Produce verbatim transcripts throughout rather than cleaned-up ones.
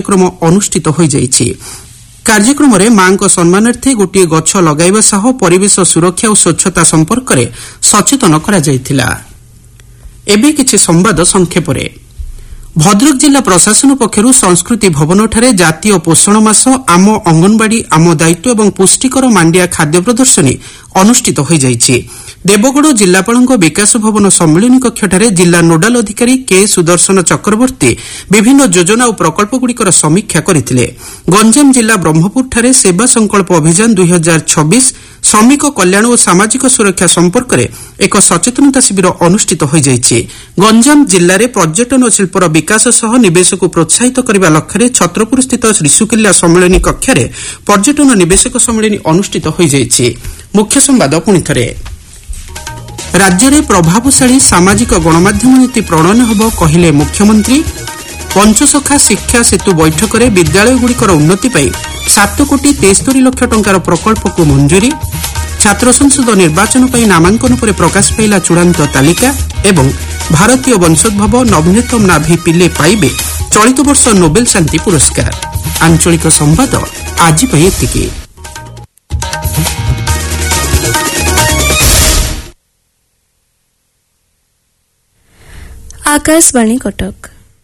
କାର୍ଯ୍ୟକ୍ରମ ଅନୁଷ୍ଠିତ ହୋଇଯାଇଛି। କାର୍ଯ୍ୟକ୍ରମରେ ମାଙ୍କ ସମ୍ମାନାର୍ଥେ ଗୋଟିଏ ଗଛ ଲଗାଇବା ସହ ପରିବେଶ ସୁରକ୍ଷା ଓ ସ୍ୱଚ୍ଛତା ସମ୍ପର୍କରେ ସଚେତନ କରାଯାଇଥିଲା। ଏବେ କିଛି ସମ୍ବାଦ ସଂକ୍ଷେପରେ। ଭଦ୍ରକ ଜିଲ୍ଲା ପ୍ରଶାସନ ପକ୍ଷରୁ ସଂସ୍କୃତି ଭବନଠାରେ ଜାତୀୟ ପୋଷଣ ମାସ ଆମ ଅଙ୍ଗନବାଡି ଆମ ଦାୟିତ୍ୱ ଏବଂ ପୁଷ୍ଟିକର ମାଣ୍ଡିଆ ଖାଦ୍ୟ ପ୍ରଦର୍ଶନୀ ଅନୁଷ୍ଠିତ ହୋଇଯାଇଛି। ଦେବଗଡ଼ ଜିଲ୍ଲାପାଳଙ୍କ ବିକାଶ ଭବନ ସମ୍ମିଳନୀ କକ୍ଷଠାରେ ଜିଲ୍ଲା ନୋଡାଲ ଅଧିକାରୀ କେ ସୁଦର୍ଶନ ଚକ୍ରବର୍ତ୍ତୀ ବିଭିନ୍ନ ଯୋଜନା ଓ ପ୍ରକଳ୍ପଗୁଡ଼ିକର ସମୀକ୍ଷା କରିଥିଲେ। ଗଞ୍ଜାମ ଜିଲ୍ଲା ବ୍ରହ୍ମପୁରଠାରେ ସେବା ସଂକଳ୍ପ ଅଭିଯାନ ଦୁଇ ହଜାର ଛବିଶ ଶ୍ରମିକ କଲ୍ୟାଣ ଓ ସାମାଜିକ ସୁରକ୍ଷା ସମ୍ପର୍କରେ ଏକ ସଚେତନତା ଶିବିର ଅନୁଷ୍ଠିତ ହୋଇଯାଇଛି। ଗଞ୍ଜାମ ଜିଲ୍ଲାରେ ପର୍ଯ୍ୟଟନ ଶିଳ୍ପର ବିକାଶ ସହ ନିବେଶକୁ ପ୍ରୋତ୍ସାହିତ କରିବା ଲକ୍ଷ୍ୟରେ ଛତ୍ରପୁରସ୍ଥିତ ଶ୍ରୀଶୁକିଲ୍ଲା ସମ୍ମିଳନୀ କକ୍ଷରେ ପର୍ଯ୍ୟଟନ ନିବେଶକ ସମ୍ମିଳନୀ ଅନୁଷ୍ଠିତ ହୋଇଯାଇଛି। ମୁଖ୍ୟ ସମ୍ବାଦ ପୁଣିଥରେ। ରାଜ୍ୟରେ ପ୍ରଭାବଶାଳୀ ସାମାଜିକ ଗଣମାଧ୍ୟମ ନୀତି ପ୍ରଣୟନ ହେବ କହିଲେ ମୁଖ୍ୟମନ୍ତ୍ରୀ। ପଞ୍ଚସଖା ଶିକ୍ଷା ସେତୁ ବୈଠକରେ ବିଦ୍ୟାଳୟଗୁଡ଼ିକର ଉନ୍ନତି ପାଇଁ ସାତ କୋଟି ତେସ୍ତରୀ ଲକ୍ଷ ଟଙ୍କାର ପ୍ରକଳ୍ପକୁ ମଞ୍ଜୁରୀ। ଛାତ୍ର ସଂସଦ ନିର୍ବାଚନ ପାଇଁ ନାମାଙ୍କନ ପରେ ପ୍ରକାଶ ପାଇଲା ଚୂଡ଼ାନ୍ତ ତାଲିକା ଏବଂ ଭାରତୀୟ ବଂଶୋଦ୍ଭବ ନବନୀତମ ନାଭି ପିଲେ ପାଇବେ ଚଳିତ ବର୍ଷ ନୋବେଲ ଶାନ୍ତି ପୁରସ୍କାର। ଆଞ୍ଚଳିକ ସମ୍ବାଦ ଆଜି ପାଇଁ ଏତିକି। आकाशवाणी कटक।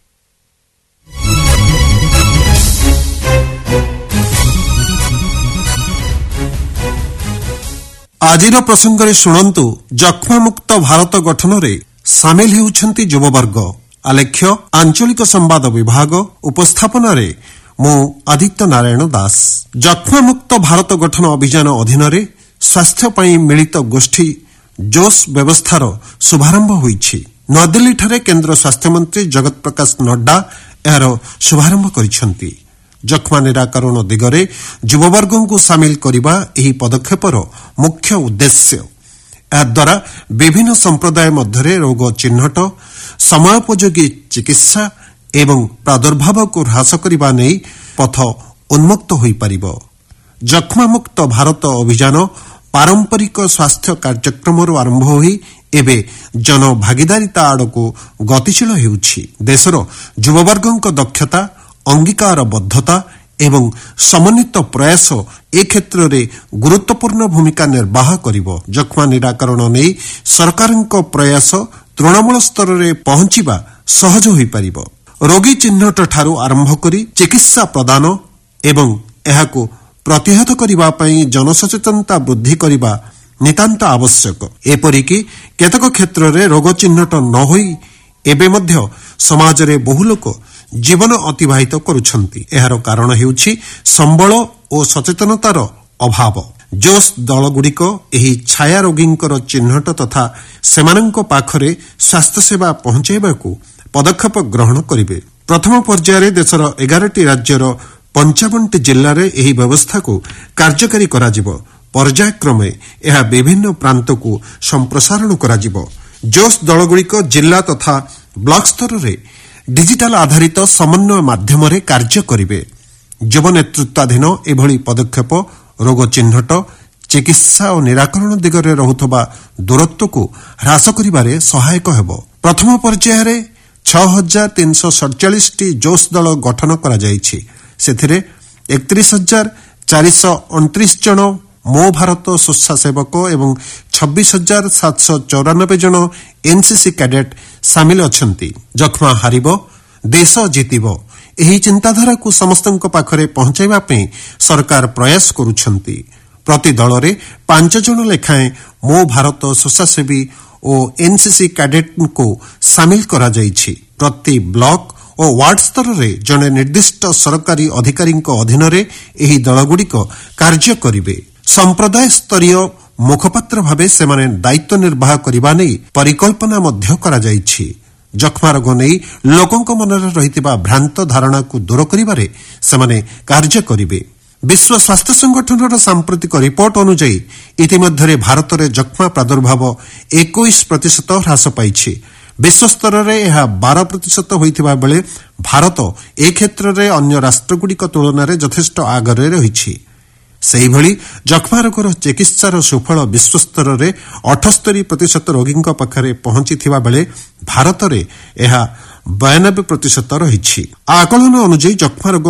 ଆଜିର ପ୍ରସଙ୍ଗରେ ଶୁଣନ୍ତୁ ଯକ୍ଷ୍ମାମୁକ୍ତ ଭାରତ ଗଠନରେ ସାମିଲ ହେଉଛନ୍ତି ଯୁବବର୍ଗ। ଆଲେଖ୍ୟ ଆଞ୍ଚଳିକ ସମ୍ବାଦ ବିଭାଗ ଉପସ୍ଥାପନାରେ ମୁଁ ଆଦିତ୍ୟ ନାରାୟଣ ଦାସ। ଯକ୍ଷ୍ମାମୁକ୍ତ ଭାରତ ଗଠନ ଅଭିଯାନ ଅଧୀନରେ ସ୍ୱାସ୍ଥ୍ୟ ପାଇଁ ମିଳିତ ଗୋଷ୍ଠୀ ଜୋସ୍ ବ୍ୟବସ୍ଥାର ଶୁଭାରମ୍ଭ ହୋଇଛି। ନୂଆଦିଲ୍ଲୀଠାରେ କେନ୍ଦ୍ର ସ୍ୱାସ୍ଥ୍ୟମନ୍ତ୍ରୀ ଜଗତ ପ୍ରକାଶ ନଡ୍ଡା ଏହାର ଶୁଭାରମ୍ଭ କରିଛନ୍ତି। ଯକ୍ଷ୍ମା ନିରାକରଣ ଦିଗରେ ଯୁବବର୍ଗଙ୍କୁ ସାମିଲ କରିବା ଏହି ପଦକ୍ଷେପର ମୁଖ୍ୟ ଉଦ୍ଦେଶ୍ୟ। ଏହାଦ୍ୱାରା ବିଭିନ୍ନ ସମ୍ପ୍ରଦାୟ ମଧ୍ୟରେ ରୋଗ ଚିହ୍ନଟ, ସମୟୋପଯୋଗୀ ଚିକିତ୍ସା ଏବଂ ପ୍ରାଦୁର୍ଭାବକୁ ହ୍ରାସ କରିବା ନେଇ ପଥ ଉନ୍ମୁକ୍ତ ହୋଇପାରିବ। ଯକ୍ଷ୍ମାମୁକ୍ତ ଭାରତ ଅଭିଯାନ ପାରମ୍ପରିକ ସ୍ୱାସ୍ଥ୍ୟ କାର୍ଯ୍ୟକ୍ରମରୁ ଆରମ୍ଭ ହୋଇ ଏବେ ଜନଭାଗିଦାରିତା ଆଡ଼କୁ ଗତିଶୀଳ ହେଉଛି। ଦେଶର ଯୁବବର୍ଗଙ୍କ ଦକ୍ଷତା, ଅଙ୍ଗୀକାରବଦ୍ଧତା ଏବଂ ସମନ୍ୱିତ ପ୍ରୟାସ ଏ କ୍ଷେତ୍ରରେ ଗୁରୁତ୍ୱପୂର୍ଣ୍ଣ ଭୂମିକା ନିର୍ବାହ କରିବ। ଯକ୍ଷ୍ମା ନିରାକରଣ ନେଇ ସରକାରଙ୍କ ପ୍ରୟାସ ତୃଣମୂଳ ସ୍ତରରେ ପହଞ୍ଚିବା ସହଜ ହୋଇପାରିବ। ରୋଗୀ ଚିହ୍ନଟଠାରୁ ଆରମ୍ଭ କରି ଚିକିତ୍ସା ପ୍ରଦାନ ଏବଂ ଏହାକୁ ପ୍ରତିହତ କରିବା ପାଇଁ ଜନସଚେତନତା ବୃଦ୍ଧି କରିବା ନିତାନ୍ତ ଆବଶ୍ୟକ। ଏପରିକି କେତେକ କ୍ଷେତ୍ରରେ ରୋଗ ଚିହ୍ନଟ ନ ହୋଇ ଏବେ ମଧ୍ୟ ସମାଜରେ ବହୁ ଲୋକ ଜୀବନ ଅତିବାହିତ କରୁଛନ୍ତି। ଏହାର କାରଣ ହେଉଛି ସମ୍ବଳ ଓ ସଚେତନତାର ଅଭାବ। ଜୋସ୍ ଦଳଗୁଡ଼ିକ ଏହି ଛାୟା ରୋଗୀଙ୍କର ଚିହ୍ନଟ ତଥା ସେମାନଙ୍କ ପାଖରେ ସ୍ୱାସ୍ଥ୍ୟସେବା ପହଞ୍ଚାଇବାକୁ ପଦକ୍ଷେପ ଗ୍ରହଣ କରିବେ। ପ୍ରଥମ ପର୍ଯ୍ୟାୟରେ ଦେଶର ଏଗାରଟି ରାଜ୍ୟର ପଞ୍ଚାବନଟି ଜିଲ୍ଲାରେ ଏହି ବ୍ୟବସ୍ଥାକୁ କାର୍ଯ୍ୟକାରୀ କରାଯିବ। ପର୍ଯ୍ୟାୟକ୍ରମେ ଏହା ବିଭିନ୍ନ ପ୍ରାନ୍ତକୁ ସମ୍ପ୍ରସାରଣ କରାଯିବ। ଜୋସ୍ ଦଳଗୁଡ଼ିକ ଜିଲ୍ଲା ତଥା ବ୍ଲକ ସ୍ତରରେ ଡିଜିଟାଲ ଆଧାରିତ ସମନ୍ୱୟ ମାଧ୍ୟମରେ କାର୍ଯ୍ୟ କରିବେ। ଯୁବ ନେତୃତ୍ୱାଧୀନ ଏଭଳି ପଦକ୍ଷେପ ରୋଗ ଚିହ୍ନଟ, ଚିକିତ୍ସା ଓ ନିରାକରଣ ଦିଗରେ ରହୁଥିବା ଦୂରତ୍ୱକୁ ହ୍ରାସ କରିବାରେ ସହାୟକ ହେବ। ପ୍ରଥମ ପର୍ଯ୍ୟାୟରେ ଛଅ ହଜାର ତିନିଶହ ସତଚାଳିଶଟି ଜୋସ୍ ଦଳ ଗଠନ କରାଯାଇଛି। ସେଥିରେ ଏକତିରିଶ ହଜାର ଚାରିଶହ ଅଣତିରିଶ ଜଣ ମୋ ଭାରତ ସ୍ୱେଚ୍ଛାସେବକ ଏବଂ ଛବିଶ ହଜାର ସାତଶହ ଚଉରାନବେ ଜଣ ଏନ୍ସିସି କ୍ୟାଡେଟ୍ ସାମିଲ ଅଛନ୍ତି। ଯକ୍ଷ୍ମା ହାରିବ, ଦେଶ ଜିତିବ, ଏହି ଚିନ୍ତାଧାରାକୁ ସମସ୍ତଙ୍କ ପାଖରେ ପହଞ୍ଚାଇବା ପାଇଁ ସରକାର ପ୍ରୟାସ କରୁଛନ୍ତି। ପ୍ରତି ଦଳରେ ପାଞ୍ଚ ଜଣ ଲେଖାଏଁ ମୋ ଭାରତ ସ୍ୱେଚ୍ଛାସେବୀ ଓ ଏନ୍ସିସି କ୍ୟାଡେଟ୍ଙ୍କୁ ସାମିଲ କରାଯାଇଛି। ପ୍ରତି ବ୍ଲକ ଓ ୱାର୍ଡ ସ୍ତରରେ ଜଣେ ନିର୍ଦ୍ଦିଷ୍ଟ ସରକାରୀ ଅଧିକାରୀଙ୍କ ଅଧୀନରେ ଏହି ଦଳଗୁଡ଼ିକ କାର୍ଯ୍ୟ କରିବେ। ସମ୍ପ୍ରଦାୟ ସ୍ତରୀୟ ମୁଖପାତ୍ର ଭାବେ ସେମାନେ ଦାୟିତ୍ୱ ନିର୍ବାହ କରିବା ନେଇ ପରିକଳ୍ପନା ମଧ୍ୟ କରାଯାଇଛି। ଯକ୍ଷ୍ମା ରୋଗ ନେଇ ଲୋକଙ୍କ ମନରେ ରହିଥିବା ଭ୍ରାନ୍ତ ଧାରଣାକୁ ଦୂର କରିବାରେ ସେମାନେ କାର୍ଯ୍ୟ କରିବେ। ବିଶ୍ୱ ସ୍ୱାସ୍ଥ୍ୟ ସଂଗଠନର ସାମ୍ପ୍ରତିକ ରିପୋର୍ଟ ଅନୁଯାୟୀ ଇତିମଧ୍ୟରେ ଭାରତରେ ଯକ୍ଷ୍ମା ପ୍ରାଦୁର୍ଭାବ ଏକୋଇଶ ପ୍ରତିଶତ ହ୍ରାସ ପାଇଛି। ବିଶ୍ୱସ୍ତରରେ ଏହା ବାର ପ୍ରତିଶତ ହୋଇଥିବା ବେଳେ ଭାରତ ଏ କ୍ଷେତ୍ରରେ ଅନ୍ୟ ରାଷ୍ଟ୍ରଗୁଡ଼ିକ ତୁଳନାରେ ଯଥେଷ୍ଟ ଆଗରେ ରହିଛି। ସେହିଭଳି ଯକ୍ଷ୍ମା ରୋଗର ଚିକିତ୍ସାର ସୁଫଳ ବିଶ୍ୱସ୍ତରରେ ଅଠସ୍ତରୀ ପ୍ରତିଶତ ରୋଗୀଙ୍କ ପାଖରେ ପହଞ୍ଚିଥିବା ବେଳେ ଭାରତରେ ଏହା ବୟାନବେ ପ୍ରତିଶତ ରହିଛି। ଆକଳନ ଅନୁଯାୟୀ ଯକ୍ଷ୍ମା ରୋଗ